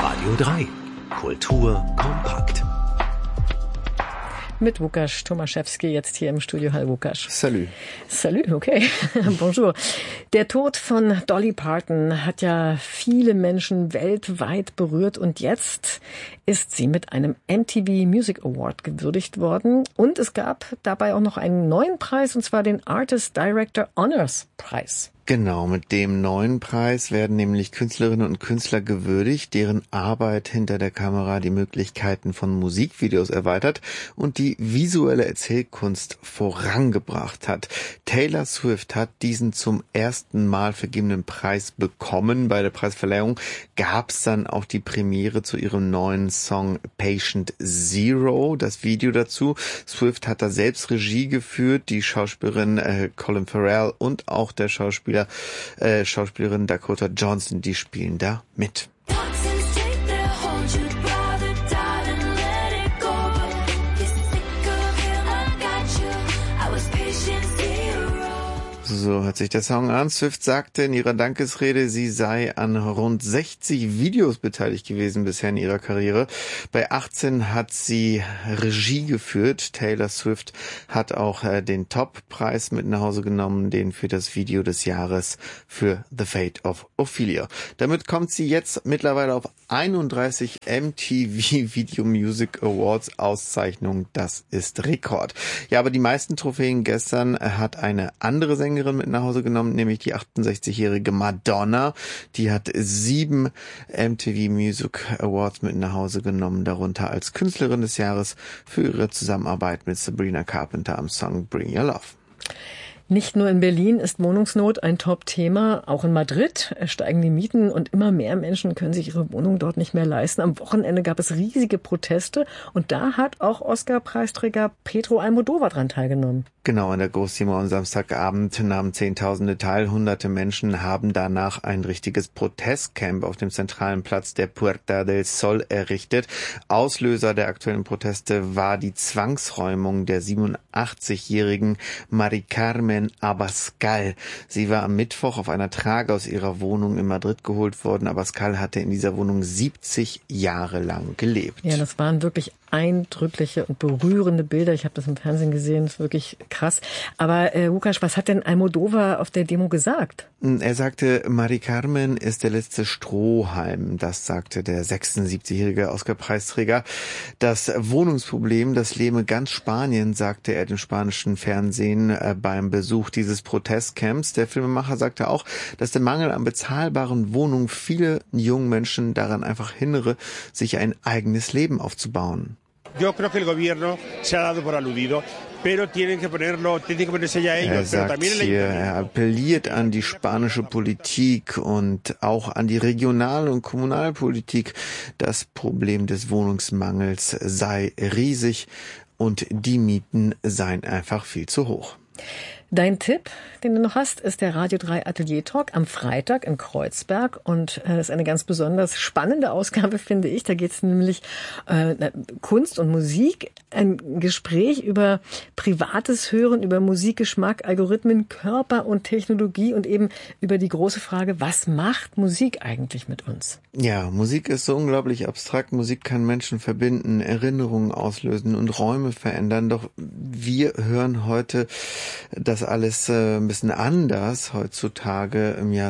Radio 3. Kultur kompakt. Mit Łukasz Tomaszewski jetzt hier im Studio. Hallo Łukasz. Salut. Salut, okay. Bonjour. Der Tod von Dolly Parton hat ja viele Menschen weltweit berührt und jetzt ist sie mit einem MTV Music Award gewürdigt worden und es gab dabei auch noch einen neuen Preis, und zwar den Artist Director Honors Preis. Genau, mit dem neuen Preis werden nämlich Künstlerinnen und Künstler gewürdigt, deren Arbeit hinter der Kamera die Möglichkeiten von Musikvideos erweitert und die visuelle Erzählkunst vorangebracht hat. Taylor Swift hat diesen zum ersten Mal vergebenen Preis bekommen. Bei der Preisverleihung gab es dann auch die Premiere zu ihrem neuen Song Patient Zero, das Video dazu. Swift hat da selbst Regie geführt, die Schauspielerin Colin Farrell und auch der Schauspielerin Dakota Johnson, die spielen da mit. So hört sich der Song an. Swift sagte in ihrer Dankesrede, sie sei an rund 60 Videos beteiligt gewesen bisher in ihrer Karriere. Bei 18 hat sie Regie geführt. Taylor Swift hat auch den Top-Preis mit nach Hause genommen, den für das Video des Jahres für The Fate of Ophelia. Damit kommt sie jetzt mittlerweile auf 31 MTV Video Music Awards Auszeichnungen. Das ist Rekord. Ja, aber die meisten Trophäen gestern hat eine andere Sängerin mit nach Hause genommen, nämlich die 68-jährige Madonna. Die hat 7 MTV Music Awards mit nach Hause genommen, darunter als Künstlerin des Jahres für ihre Zusammenarbeit mit Sabrina Carpenter am Song Bring Your Love. Nicht nur in Berlin ist Wohnungsnot ein Top-Thema, auch in Madrid steigen die Mieten und immer mehr Menschen können sich ihre Wohnung dort nicht mehr leisten. Am Wochenende gab es riesige Proteste und da hat auch Oscar-Preisträger Pedro Almodóvar dran teilgenommen. Genau, in der Großdemo am Samstagabend nahmen Zehntausende teil. Hunderte Menschen haben danach ein richtiges Protestcamp auf dem zentralen Platz der Puerta del Sol errichtet. Auslöser der aktuellen Proteste war die Zwangsräumung der 87-jährigen Mari Carmen Abascal. Sie war am Mittwoch auf einer Trage aus ihrer Wohnung in Madrid geholt worden. Abascal hatte in dieser Wohnung 70 Jahre lang gelebt. Ja, das waren wirklich eindrückliche und berührende Bilder. Ich habe das im Fernsehen gesehen, das ist wirklich krass. Aber Łukasz, was hat denn Almodóvar auf der Demo gesagt? Er sagte, Mari Carmen ist der letzte Strohhalm. Das sagte der 76-jährige Oscar-Preisträger. Das Wohnungsproblem, das lähme ganz Spanien, sagte er dem spanischen Fernsehen beim Besuch dieses Protestcamps. Der Filmemacher sagte auch, dass der Mangel an bezahlbaren Wohnungen viele jungen Menschen daran einfach hindere, sich ein eigenes Leben aufzubauen. Yo creo que el gobierno se ha dado por aludido, pero tienen que ponerse ya ellos. Er appelliert an die spanische Politik und auch an die Regional- und Kommunalpolitik. Das Problem des Wohnungsmangels sei riesig und die Mieten seien einfach viel zu hoch. Dein Tipp, den du noch hast, ist der Radio 3 Atelier Talk am Freitag in Kreuzberg und das ist eine ganz besonders spannende Ausgabe, finde ich. Da geht es nämlich Kunst und Musik, ein Gespräch über privates Hören, über Musikgeschmack, Algorithmen, Körper und Technologie und eben über die große Frage, was macht Musik eigentlich mit uns? Ja, Musik ist so unglaublich abstrakt. Musik kann Menschen verbinden, Erinnerungen auslösen und Räume verändern. Doch wir hören heute das alles ein bisschen anders heutzutage im Jahr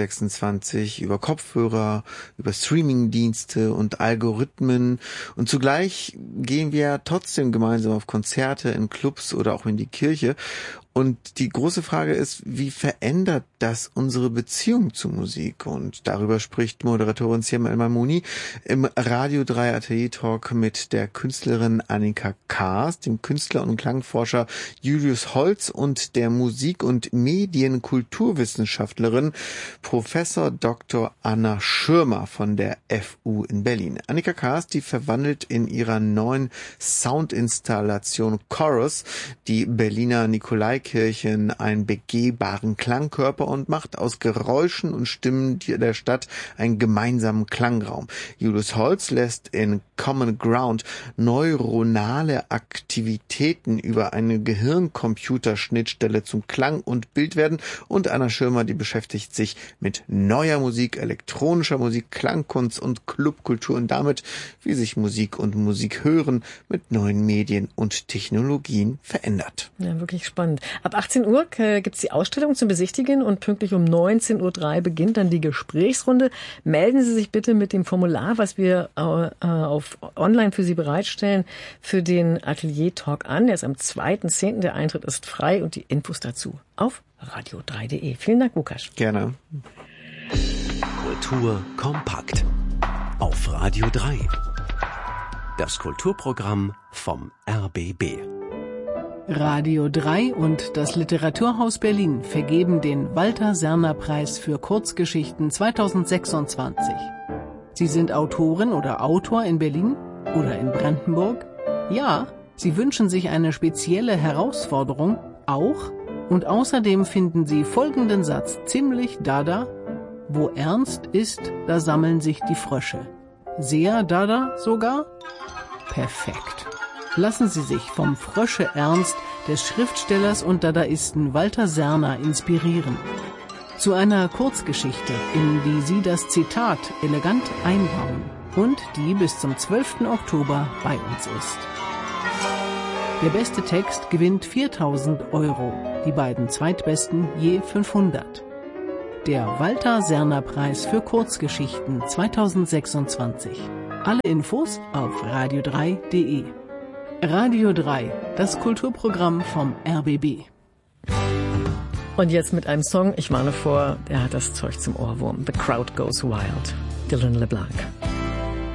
2026 über Kopfhörer, über Streamingdienste und Algorithmen. Und zugleich gehen wir trotzdem gemeinsam auf Konzerte, in Clubs oder auch in die Kirche. Und die große Frage ist, wie verändert das unsere Beziehung zu Musik? Und darüber spricht Moderatorin Siem El-Mamouni im Radio 3 Atelier Talk mit der Künstlerin Annika Kaas, dem Künstler und Klangforscher Julius Holz und der Musik- und Medienkulturwissenschaftlerin Professor Dr. Anna Schirmer von der FU in Berlin. Annika Kaas, die verwandelt in ihrer neuen Soundinstallation Chorus die Berliner Nikolaikirche in einen begehbaren Klangkörper und macht aus Geräuschen und Stimmen der Stadt einen gemeinsamen Klangraum. Julius Holz lässt in Common Ground neuronale Aktivitäten über eine Gehirn-Computer-Schnittstelle zum Klang und Bild werden, und Anna Schirmer, die beschäftigt sich mit neuer Musik, elektronischer Musik, Klangkunst und Clubkultur und damit, wie sich Musik und Musik hören mit neuen Medien und Technologien verändert. Ja, wirklich spannend. Ab 18 Uhr gibt's die Ausstellung zum Besichtigen und pünktlich um 19.03 Uhr beginnt dann die Gesprächsrunde. Melden Sie sich bitte mit dem Formular, was wir auf online für Sie bereitstellen, für den Atelier-Talk an. Er ist am 2.10. Der Eintritt ist frei und die Infos dazu auf radio3.de. Vielen Dank, Lukas. Gerne. Kultur kompakt auf Radio 3. Das Kulturprogramm vom RBB. Radio 3 und das Literaturhaus Berlin vergeben den Walter-Serner-Preis für Kurzgeschichten 2026. Sie sind Autorin oder Autor in Berlin oder in Brandenburg? Ja, Sie wünschen sich eine spezielle Herausforderung auch? Und außerdem finden Sie folgenden Satz ziemlich dada: Wo ernst ist, da sammeln sich die Frösche. Sehr dada sogar? Perfekt. Lassen Sie sich vom Frösche-Ernst des Schriftstellers und Dadaisten Walter Serner inspirieren. Zu einer Kurzgeschichte, in die Sie das Zitat elegant einbauen und die bis zum 12. Oktober bei uns ist. Der beste Text gewinnt 4.000 €, die beiden zweitbesten je 500. Der Walter-Serner-Preis für Kurzgeschichten 2026. Alle Infos auf radio3.de. Radio 3, das Kulturprogramm vom RBB. Und jetzt mit einem Song, ich warne vor, der hat das Zeug zum Ohrwurm. The Crowd Goes Wild, Dylan LeBlanc.